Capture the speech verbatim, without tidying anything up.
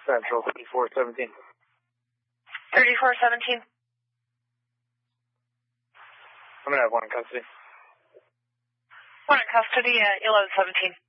Central, thirty-four seventeen. thirty-four seventeen. I'm going to have one in custody. One in custody at eleven seventeen.